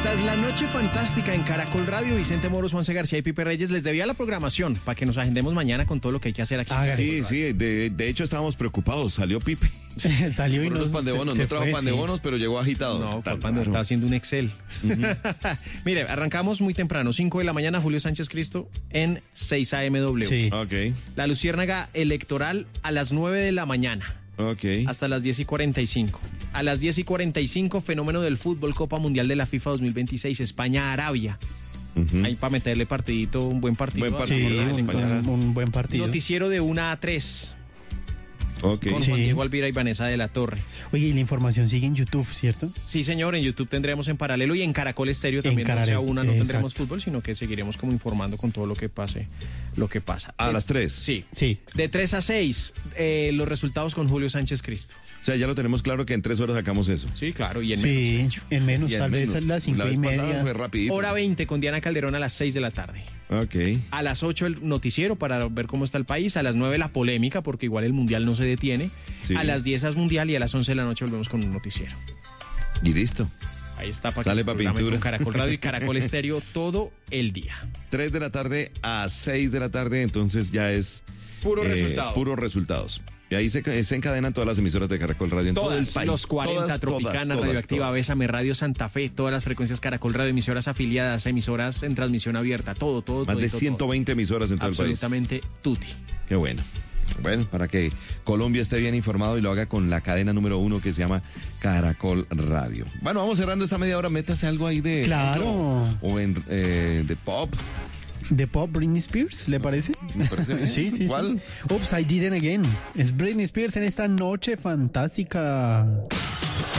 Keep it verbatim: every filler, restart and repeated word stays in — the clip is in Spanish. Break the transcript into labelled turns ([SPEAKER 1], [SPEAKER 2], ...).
[SPEAKER 1] Esta es la noche fantástica en Caracol Radio. Vicente Moros, Juanse García y Pipe Reyes. Les debía la programación para que nos agendemos mañana con todo lo que hay que hacer aquí.
[SPEAKER 2] Ah,
[SPEAKER 3] sí, sí, de, de hecho estábamos preocupados. Salió Pipe.
[SPEAKER 2] Salió y
[SPEAKER 3] Por
[SPEAKER 2] no,
[SPEAKER 3] los pan de bonos,
[SPEAKER 2] se,
[SPEAKER 3] no
[SPEAKER 2] se
[SPEAKER 3] trajo
[SPEAKER 2] fue,
[SPEAKER 3] pan de
[SPEAKER 2] sí.
[SPEAKER 3] bonos, pero llegó agitado.
[SPEAKER 1] No,
[SPEAKER 3] Tan
[SPEAKER 1] papá, no
[SPEAKER 3] raro.
[SPEAKER 1] está haciendo un Excel. Uh-huh. Mire, arrancamos muy temprano, cinco de la mañana, Julio Sánchez Cristo en seis A M W.
[SPEAKER 2] Sí.
[SPEAKER 3] Ok,
[SPEAKER 1] La luciérnaga electoral a las nueve de la mañana.
[SPEAKER 3] ok.
[SPEAKER 1] Hasta las diez y cuarenta y cinco. A las diez y cuarenta y cinco, fenómeno del fútbol, Copa Mundial de la FIFA dos mil veintiséis, España-Arabia.
[SPEAKER 3] Ujú.
[SPEAKER 1] Ahí para meterle partidito, un buen partido.
[SPEAKER 3] Buen
[SPEAKER 2] Sí,
[SPEAKER 3] partido.
[SPEAKER 2] un,
[SPEAKER 3] España.
[SPEAKER 2] un- un buen partido.
[SPEAKER 1] Noticiero de una a tres
[SPEAKER 3] Ok.
[SPEAKER 1] con
[SPEAKER 2] Sí.
[SPEAKER 1] Juan Diego Alvira y Vanessa de la Torre.
[SPEAKER 2] Oye, y la información sigue en YouTube, ¿cierto?
[SPEAKER 1] Sí, señor, en YouTube tendremos en paralelo y en Caracol Estéreo también.
[SPEAKER 2] En
[SPEAKER 1] No sea
[SPEAKER 2] Caracol,
[SPEAKER 1] una, no tendremos
[SPEAKER 2] exacto.
[SPEAKER 1] fútbol, sino que seguiremos como informando con todo lo que pase, lo que pasa.
[SPEAKER 3] A
[SPEAKER 1] Eh,
[SPEAKER 3] las tres.
[SPEAKER 1] Sí.
[SPEAKER 2] Sí.
[SPEAKER 1] De tres a seis, eh, los resultados con Julio Sánchez Cristo.
[SPEAKER 3] O sea, ya lo tenemos claro que en tres horas sacamos eso.
[SPEAKER 1] Sí, claro, y en
[SPEAKER 2] Sí,
[SPEAKER 1] menos.
[SPEAKER 2] en menos,
[SPEAKER 3] Y en
[SPEAKER 2] tal vez
[SPEAKER 3] menos.
[SPEAKER 2] a las cinco
[SPEAKER 3] La
[SPEAKER 2] y
[SPEAKER 3] vez pasada
[SPEAKER 2] media.
[SPEAKER 3] fue rapidito.
[SPEAKER 1] Hora veinte con Diana Calderón a las seis de la tarde.
[SPEAKER 3] Ok.
[SPEAKER 1] A las ocho el noticiero para ver cómo está el país. A las nueve la polémica, porque igual el Mundial no se detiene.
[SPEAKER 3] Sí.
[SPEAKER 1] A las diez es Mundial y a las once de la noche volvemos con un noticiero.
[SPEAKER 3] Y listo.
[SPEAKER 1] Ahí está para
[SPEAKER 3] Sale
[SPEAKER 1] que
[SPEAKER 3] pa'
[SPEAKER 1] se programe
[SPEAKER 3] pintura.
[SPEAKER 1] con Caracol Radio y Caracol Estéreo todo el día.
[SPEAKER 3] tres de la tarde a seis de la tarde, entonces ya es...
[SPEAKER 1] Puro resultado.
[SPEAKER 3] Puros resultados. Y ahí se, se encadenan todas las emisoras de Caracol Radio en todo el
[SPEAKER 1] Todas,
[SPEAKER 3] país.
[SPEAKER 1] los cuarenta,
[SPEAKER 3] Todas,
[SPEAKER 1] Tropicana,
[SPEAKER 3] todas,
[SPEAKER 1] Radioactiva,
[SPEAKER 3] todas.
[SPEAKER 1] Bésame Radio Santa Fe, todas las frecuencias Caracol Radio, emisoras afiliadas, emisoras en transmisión abierta, todo, todo,
[SPEAKER 3] Más
[SPEAKER 1] todo.
[SPEAKER 3] de ciento veinte emisoras en todo el país.
[SPEAKER 1] Absolutamente tutti.
[SPEAKER 3] Qué bueno. Bueno, para que Colombia esté bien informado y lo haga con la cadena número uno que se llama Caracol Radio. Bueno, vamos cerrando esta media hora. Métase algo ahí de...
[SPEAKER 2] Claro.
[SPEAKER 3] O en eh, de pop.
[SPEAKER 2] ¿De pop Britney Spears, le parece?
[SPEAKER 3] Me parece bien.
[SPEAKER 2] Sí, sí,
[SPEAKER 3] ¿Cuál?
[SPEAKER 2] sí. Oops, I did it again. Es Britney Spears en esta noche fantástica.